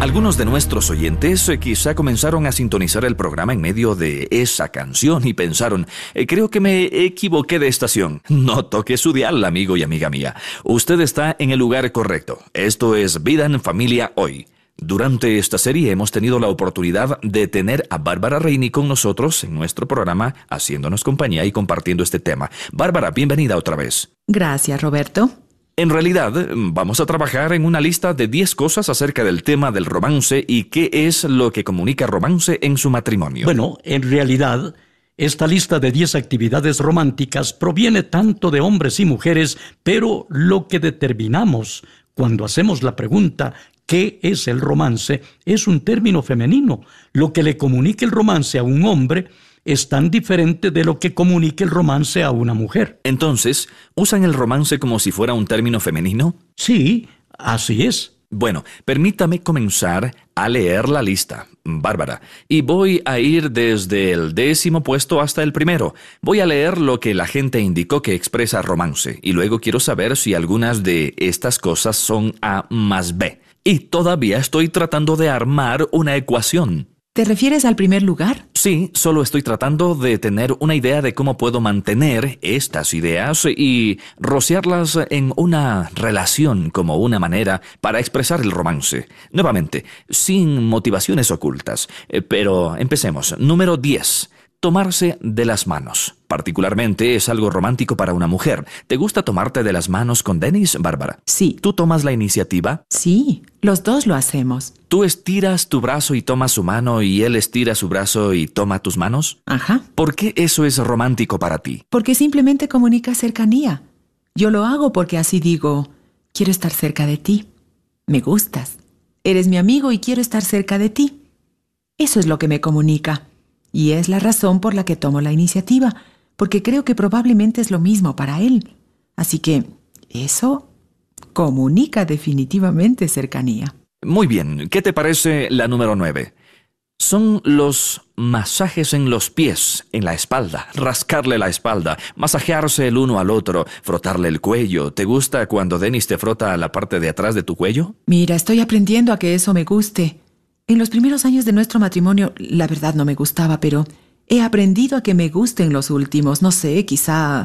Algunos de nuestros oyentes quizá comenzaron a sintonizar el programa en medio de esa canción y pensaron, creo que me equivoqué de estación. No toque su dial, amigo y amiga mía. Usted está en el lugar correcto. Esto es Vida en Familia Hoy. Durante esta serie hemos tenido la oportunidad de tener a Bárbara Reini con nosotros en nuestro programa, haciéndonos compañía y compartiendo este tema. Bárbara, bienvenida otra vez. Gracias, Roberto. En realidad, vamos a trabajar en una lista de 10 cosas acerca del tema del romance y qué es lo que comunica romance en su matrimonio. Bueno, en realidad, esta lista de 10 actividades románticas proviene tanto de hombres y mujeres, pero lo que determinamos cuando hacemos la pregunta ¿qué es el romance? Es un término femenino. Lo que le comunica el romance a un hombre es tan diferente de lo que comunica el romance a una mujer. Entonces, ¿usan el romance como si fuera un término femenino? Sí, así es. Bueno, permítame comenzar a leer la lista, Bárbara, y voy a ir desde el 10º puesto hasta el 1º. Voy a leer lo que la gente indicó que expresa romance, y luego quiero saber si algunas de estas cosas son A más B. Y todavía estoy tratando de armar una ecuación. ¿Te refieres al primer lugar? Sí, solo estoy tratando de tener una idea de cómo puedo mantener estas ideas y rociarlas en una relación como una manera para expresar el romance. Nuevamente, sin motivaciones ocultas. Pero empecemos. Número 10. Tomarse de las manos. Particularmente es algo romántico para una mujer. ¿Te gusta tomarte de las manos con Dennis, Bárbara? Sí. ¿Tú tomas la iniciativa? Sí, los dos lo hacemos. ¿Tú estiras tu brazo y tomas su mano y él estira su brazo y toma tus manos? Ajá. ¿Por qué eso es romántico para ti? Porque simplemente comunica cercanía. Yo lo hago porque así digo, quiero estar cerca de ti. Me gustas. Eres mi amigo y quiero estar cerca de ti. Eso es lo que me comunica. Y es la razón por la que tomo la iniciativa, porque creo que probablemente es lo mismo para él. Así que eso comunica definitivamente cercanía. Muy bien, ¿qué te parece la número 9? Son los masajes en los pies, en la espalda, rascarle la espalda, masajearse el uno al otro, frotarle el cuello. ¿Te gusta cuando Dennis te frota la parte de atrás de tu cuello? Mira, estoy aprendiendo a que eso me guste. En los primeros años de nuestro matrimonio, la verdad no me gustaba, pero he aprendido a que me gusten los últimos, no sé, quizá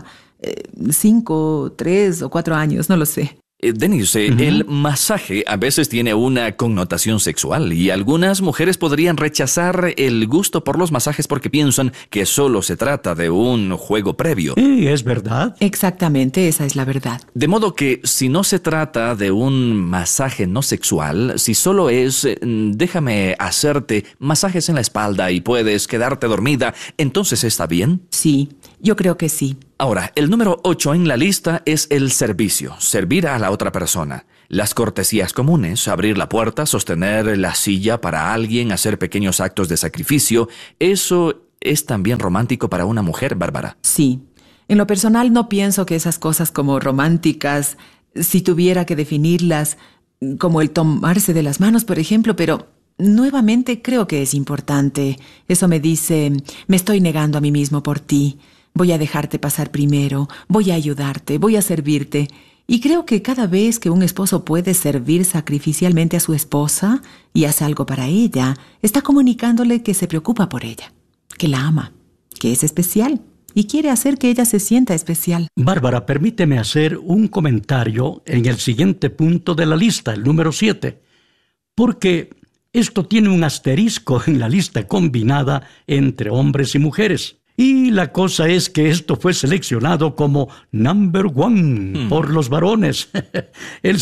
5, 3 o 4 años, no lo sé. Dennis, el masaje a veces tiene una connotación sexual y algunas mujeres podrían rechazar el gusto por los masajes porque piensan que solo se trata de un juego previo. ¿Es verdad? Exactamente, esa es la verdad. De modo que si no se trata de un masaje no sexual, si solo es déjame hacerte masajes en la espalda y puedes quedarte dormida, ¿entonces está bien? Sí, yo creo que sí. Ahora, el número 8 en la lista es el servicio, servir a la otra persona. Las cortesías comunes, abrir la puerta, sostener la silla para alguien, hacer pequeños actos de sacrificio, ¿eso es también romántico para una mujer, Bárbara? Sí. En lo personal no pienso que esas cosas como románticas, si tuviera que definirlas, como el tomarse de las manos, por ejemplo, pero nuevamente creo que es importante. Eso me dice, me estoy negando a mí mismo por ti. Voy a dejarte pasar primero, voy a ayudarte, voy a servirte. Y creo que cada vez que un esposo puede servir sacrificialmente a su esposa y hace algo para ella, está comunicándole que se preocupa por ella, que la ama, que es especial y quiere hacer que ella se sienta especial. Bárbara, permíteme hacer un comentario en el siguiente punto de la lista, el número 7, porque esto tiene un asterisco en la lista combinada entre hombres y mujeres. Y la cosa es que esto fue seleccionado como number 1 por los varones. El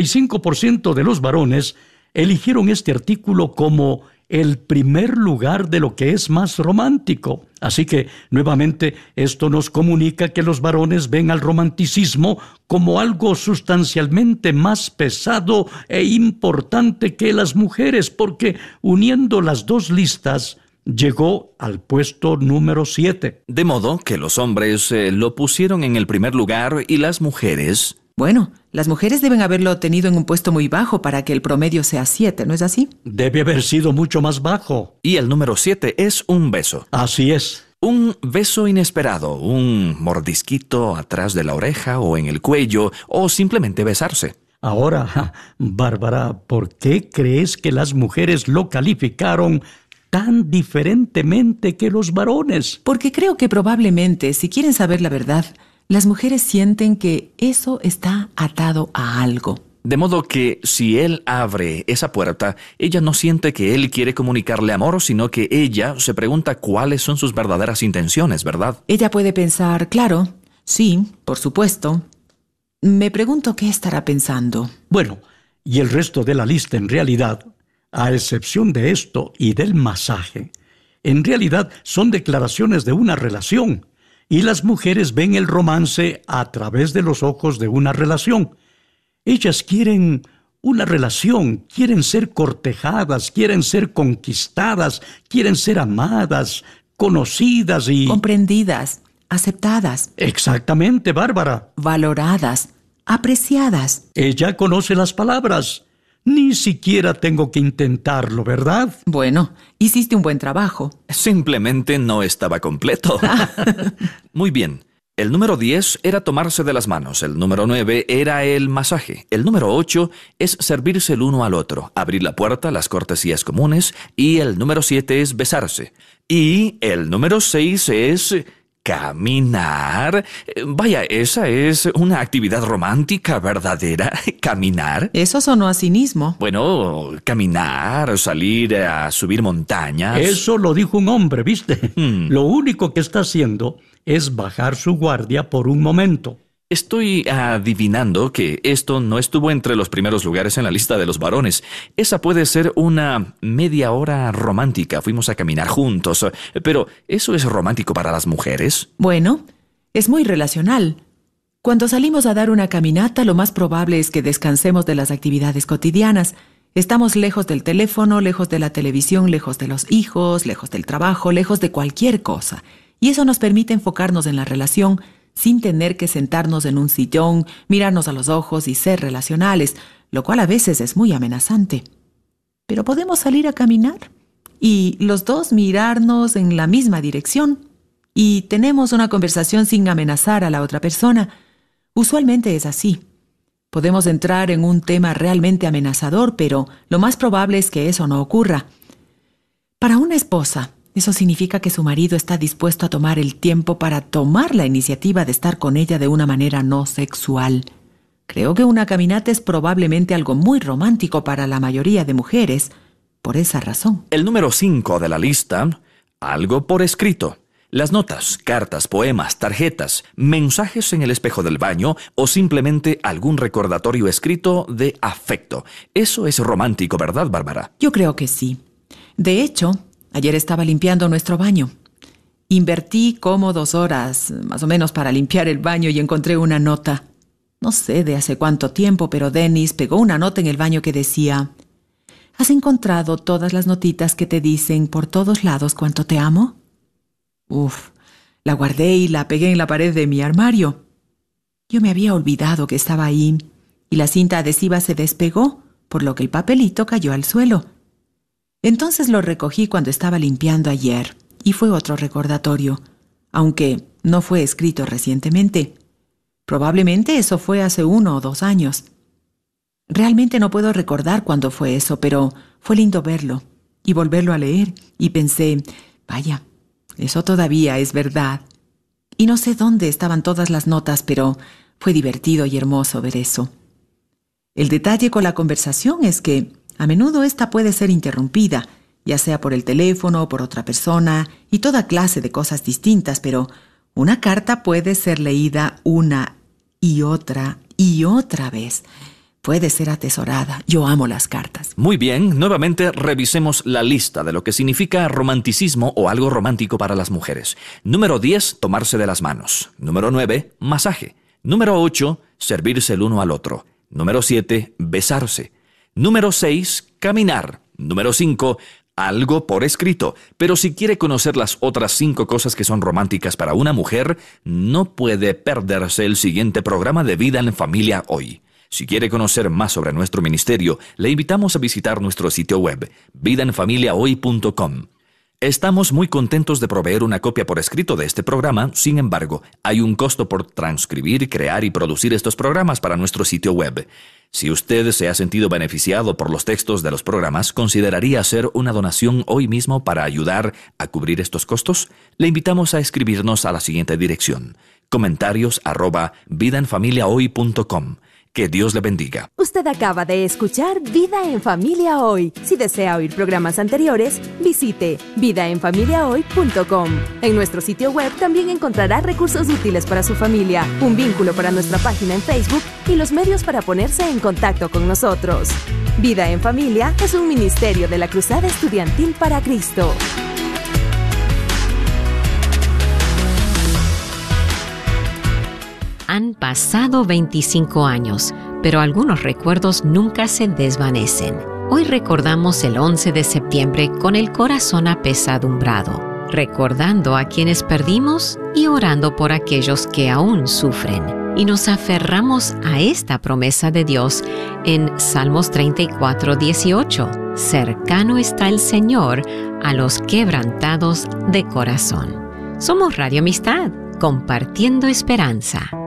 75% de los varones eligieron este artículo como el primer lugar de lo que es más romántico. Así que, nuevamente, esto nos comunica que los varones ven al romanticismo como algo sustancialmente más pesado e importante que las mujeres, porque uniendo las dos listas, llegó al puesto número 7. De modo que los hombres lo pusieron en el primer lugar y las mujeres... Bueno, las mujeres deben haberlo tenido en un puesto muy bajo para que el promedio sea 7, ¿no es así? Debe haber sido mucho más bajo. Y el número 7 es un beso. Así es. Un beso inesperado, un mordisquito atrás de la oreja o en el cuello, o simplemente besarse. Ahora, Bárbara, ¿por qué crees que las mujeres lo calificaron tan diferentemente que los varones? Porque creo que probablemente, si quieren saber la verdad, las mujeres sienten que eso está atado a algo. De modo que si él abre esa puerta, ella no siente que él quiere comunicarle amor, sino que ella se pregunta cuáles son sus verdaderas intenciones, ¿verdad? Ella puede pensar, claro, sí, por supuesto. Me pregunto qué estará pensando. Bueno, y el resto de la lista en realidad, a excepción de esto y del masaje, en realidad son declaraciones de una relación, y las mujeres ven el romance a través de los ojos de una relación. Ellas quieren una relación, quieren ser cortejadas, quieren ser conquistadas, quieren ser amadas, conocidas y... Comprendidas, aceptadas. Exactamente, Bárbara. Valoradas, apreciadas. Ella conoce las palabras. Ni siquiera tengo que intentarlo, ¿verdad? Bueno, hiciste un buen trabajo. Simplemente no estaba completo. Muy bien. El número 10 era tomarse de las manos, el número 9 era el masaje, el número 8 es servirse el uno al otro, abrir la puerta, las cortesías comunes, y el número 7 es besarse. Y el número 6 es caminar. Vaya, esa es una actividad romántica verdadera, caminar. Eso sonó a cinismo. Bueno, caminar, salir a subir montañas. Eso lo dijo un hombre, ¿viste? Lo único que está haciendo es bajar su guardia por un momento. Estoy adivinando que esto no estuvo entre los primeros lugares en la lista de los varones. Esa puede ser una media hora romántica. Fuimos a caminar juntos. Pero, ¿eso es romántico para las mujeres? Bueno, es muy relacional. Cuando salimos a dar una caminata, lo más probable es que descansemos de las actividades cotidianas. Estamos lejos del teléfono, lejos de la televisión, lejos de los hijos, lejos del trabajo, lejos de cualquier cosa. Y eso nos permite enfocarnos en la relación sin tener que sentarnos en un sillón, mirarnos a los ojos y ser relacionales, lo cual a veces es muy amenazante. Pero podemos salir a caminar y los dos mirarnos en la misma dirección y tenemos una conversación sin amenazar a la otra persona. Usualmente es así. Podemos entrar en un tema realmente amenazador, pero lo más probable es que eso no ocurra. Para una esposa, eso significa que su marido está dispuesto a tomar el tiempo para tomar la iniciativa de estar con ella de una manera no sexual. Creo que una caminata es probablemente algo muy romántico para la mayoría de mujeres, por esa razón. El número 5 de la lista, algo por escrito. Las notas, cartas, poemas, tarjetas, mensajes en el espejo del baño o simplemente algún recordatorio escrito de afecto. Eso es romántico, ¿verdad, Bárbara? Yo creo que sí. De hecho, ayer estaba limpiando nuestro baño. Invertí como 2 horas, más o menos, para limpiar el baño y encontré una nota. No sé de hace cuánto tiempo, pero Dennis pegó una nota en el baño que decía: ¿has encontrado todas las notitas que te dicen por todos lados cuánto te amo? La guardé y la pegué en la pared de mi armario. Yo me había olvidado que estaba ahí y la cinta adhesiva se despegó, por lo que el papelito cayó al suelo. Entonces lo recogí cuando estaba limpiando ayer y fue otro recordatorio, aunque no fue escrito recientemente. Probablemente eso fue hace 1 o 2 años. Realmente no puedo recordar cuándo fue eso, pero fue lindo verlo y volverlo a leer y pensé, vaya, eso todavía es verdad. Y no sé dónde estaban todas las notas, pero fue divertido y hermoso ver eso. El detalle con la conversación es que a menudo esta puede ser interrumpida, ya sea por el teléfono o por otra persona, y toda clase de cosas distintas, pero una carta puede ser leída una y otra vez. Puede ser atesorada. Yo amo las cartas. Muy bien, nuevamente revisemos la lista de lo que significa romanticismo o algo romántico para las mujeres. Número 10, tomarse de las manos. Número 9, masaje. Número 8, servirse el uno al otro. Número 7, besarse. Número 6, caminar. Número 5, algo por escrito. Pero si quiere conocer las otras 5 cosas que son románticas para una mujer, no puede perderse el siguiente programa de Vida en Familia Hoy. Si quiere conocer más sobre nuestro ministerio, le invitamos a visitar nuestro sitio web, vidaenfamiliahoy.com. Estamos muy contentos de proveer una copia por escrito de este programa. Sin embargo, hay un costo por transcribir, crear y producir estos programas para nuestro sitio web. Si usted se ha sentido beneficiado por los textos de los programas, ¿consideraría hacer una donación hoy mismo para ayudar a cubrir estos costos? Le invitamos a escribirnos a la siguiente dirección: comentarios@vidaenfamiliahoy.com. Que Dios le bendiga. Usted acaba de escuchar Vida en Familia Hoy. Si desea oír programas anteriores, visite vidaenfamiliahoy.com. En nuestro sitio web también encontrará recursos útiles para su familia, un vínculo para nuestra página en Facebook y los medios para ponerse en contacto con nosotros. Vida en Familia es un ministerio de la Cruzada Estudiantil para Cristo. Han pasado 25 años, pero algunos recuerdos nunca se desvanecen. Hoy recordamos el 11 de septiembre con el corazón apesadumbrado, recordando a quienes perdimos y orando por aquellos que aún sufren. Y nos aferramos a esta promesa de Dios en Salmos 34:18. Cercano está el Señor a los quebrantados de corazón. Somos Radio Amistad, compartiendo esperanza.